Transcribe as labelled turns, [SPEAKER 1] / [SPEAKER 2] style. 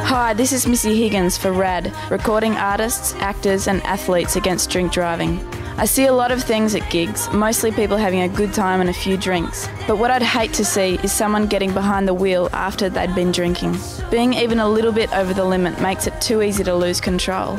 [SPEAKER 1] Hi, this is Missy Higgins for RAD, recording artists, actors and athletes against drink driving. I see a lot of things at gigs, mostly people having a good time and a few drinks. But what I'd hate to see is someone getting behind the wheel after they'd been drinking. Being even a little bit over the limit makes it too easy to lose control.